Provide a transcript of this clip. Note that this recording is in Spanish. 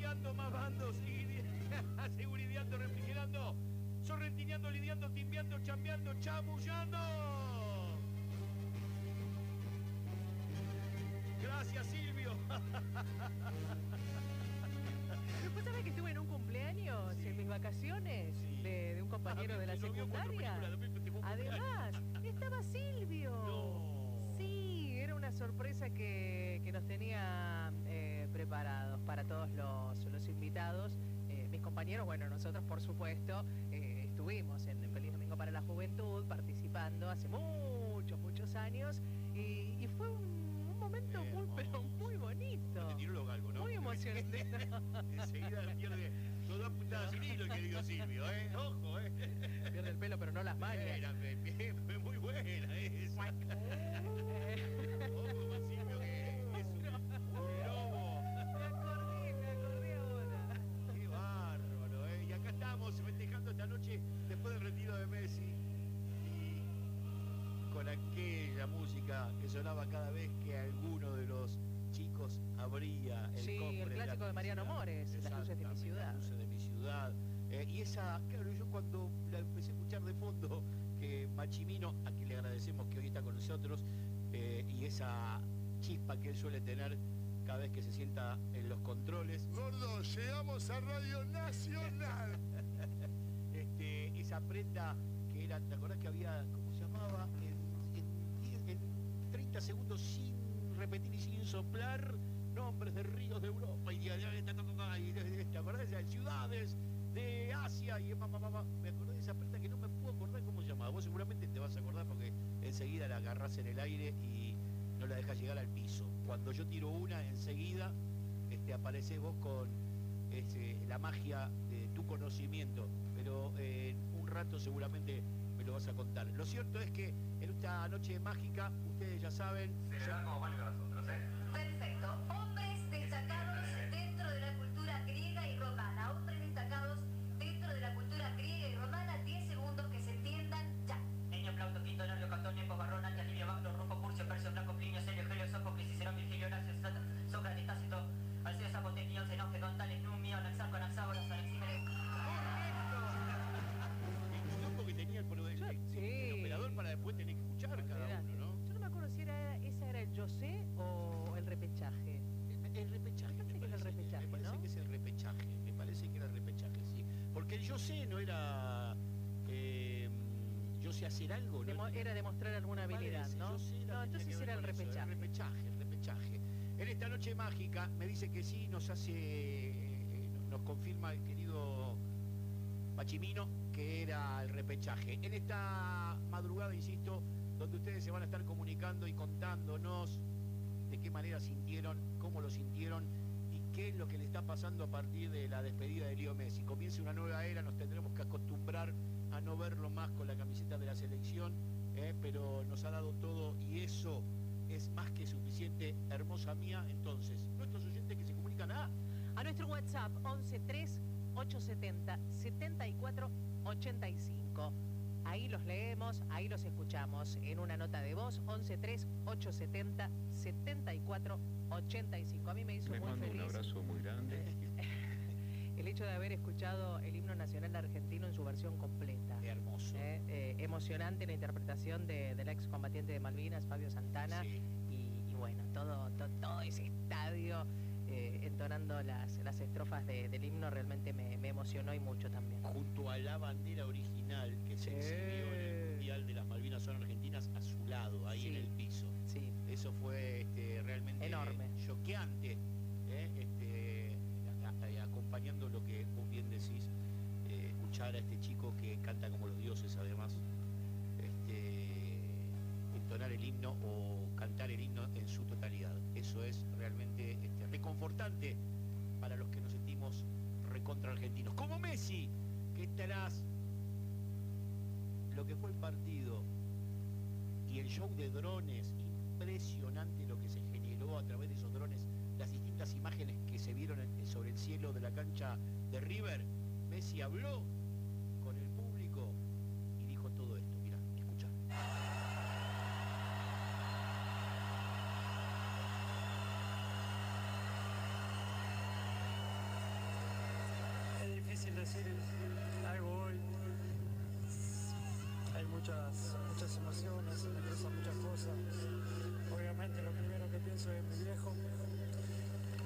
gaseando, mamando, segurideando, refrigerando, sorrentineando, lidiando, timbiando, chambeando, chamullando. Gracias, Silvio. ¿Vos sabés que estuve en un cumpleaños en mis vacaciones de un compañero de la secundaria? Además, estaba Silvio. No. Sí, era una sorpresa que nos tenía preparados para todos los invitados. Mis compañeros, bueno, nosotros por supuesto estuvimos en Feliz Domingo para la Juventud participando hace muchos años y fue un momento pero muy bonito. Te tiró los galgos, ¿no? Muy emocionante. Enseguida pierde toda puntada sin hilo el querido Silvio, Ojo, Pierde el pelo, pero no las mañas. Fue muy buena esa. Ojo con Silvio, que es un lobo. Me acordé ahora. Qué bárbaro, Y acá estamos festejando esta noche después del retiro de Messi. Y con aquella música que sonaba cada vez que alguno de los chicos abría el cofre. El clásico de Mariano Mores, Las luces de mi ciudad. Las luces de mi ciudad. Y esa, claro, yo cuando la empecé a escuchar de fondo, que Machimino, a quien le agradecemos que hoy está con nosotros, y esa chispa que él suele tener cada vez que se sienta en los controles. Gordo, llegamos a Radio Nacional. Esa prenda que era, ¿te acordás que había, cómo se llamaba? En 30 segundos sin repetir y sin soplar, nombres de ríos de Europa y ¿te acordás de ciudades de Asia? Y me acordé de esa prenda que no me puedo acordar cómo se llamaba. Vos seguramente te vas a acordar porque enseguida la agarrás en el aire y no la dejas llegar al piso. Cuando yo tiro una, enseguida aparecés vos con la magia de tu conocimiento, pero en un rato seguramente me lo vas a contar. Lo cierto es que en esta noche mágica, ustedes ya saben... Se le da como valga a nosotros, Perfecto. Hombres destacados dentro de la cultura griega y romana. Hombres destacados dentro de la cultura griega y romana. 10 segundos que se entiendan ya. Enio, Plauto, Quinto, Nervio, Catón, Nepo, Barrón, Antia, Livio, Magno, Rufo, Curcio, Persio, Blanco, Plinio, Celio, Helio, Sófocles, Cicerón, Virgilio, Horacio, Sócrates, Tácito, Alceo, Zapote, Quión, Zenón, Tales, Numio, Anaxarco, Anaxágoras, Anaxímenes. Que tenía el operador para después tener que escuchar cada uno, ¿no? Yo no me acuerdo si esa era el yo sé o el repechaje. El repechaje. Me parece que es el repechaje, me parece ¿no? que es el repechaje. Me parece que era el repechaje, sí. Porque el yo sé no era yo sé hacer algo, ¿no? Era demostrar alguna habilidad, ¿no? No, entonces era el repechaje. El repechaje. En esta noche mágica me dice que sí, nos confirma el querido Machimino que era el repechaje. En esta madrugada, insisto, donde ustedes se van a estar comunicando y contándonos de qué manera sintieron, cómo lo sintieron y qué es lo que le está pasando a partir de la despedida de Leo Messi. Comienza una nueva era, nos tendremos que acostumbrar a no verlo más con la camiseta de la selección, pero nos ha dado todo y eso es más que suficiente, hermosa mía. Entonces, nuestros oyentes que se comunican a nuestro WhatsApp 113870 7485. Ahí los leemos, ahí los escuchamos en una nota de voz 113870 7485. A mí me hizo muy feliz. Les mando un abrazo muy grande. El hecho de haber escuchado el himno nacional argentino en su versión completa. Hermoso. Emocionante la interpretación del excombatiente de Malvinas, Fabio Santana. Sí. Y bueno, todo ese estadio entonando las estrofas del himno realmente me emocionó y mucho también. Junto a la bandera original que se exhibió en el Mundial de las Malvinas son argentinas, a su lado, ahí en el piso. Sí. Eso fue realmente enorme, choqueante, acompañando lo que vos bien decís, escuchar a este chico que canta como los dioses, además, entonar el himno o cantar el himno en su totalidad. Eso es realmente reconfortante para los que nos sentimos recontra argentinos. Como Messi, que tras lo que fue el partido y el show de drones, impresionante lo que se generó a través de esos drones, las distintas imágenes que se vieron sobre el cielo de la cancha de River. Messi habló con el público y dijo todo esto. Mirá, escuchá. decir algo hoy. Hay muchas emociones, se me cruzan muchas cosas.